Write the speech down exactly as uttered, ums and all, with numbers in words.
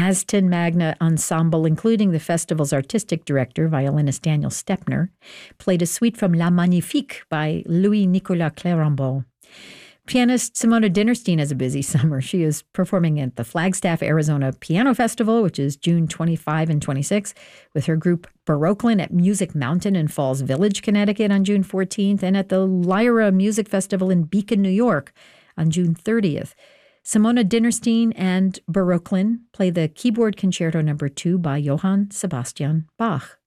Aston Magna Ensemble, including the festival's artistic director, violinist Daniel Stepner, played a suite from La Magnifique by Louis-Nicolas Clérambault. Pianist Simona Dinnerstein has a busy summer. She is performing at the Flagstaff, Arizona Piano Festival, which is June twenty-fifth and twenty-sixth, with her group Baroquelin at Music Mountain in Falls Village, Connecticut on June fourteenth, and at the Lyra Music Festival in Beacon, New York on June thirtieth. Simona Dinnerstein and Baroquelin play the Keyboard Concerto Number two by Johann Sebastian Bach.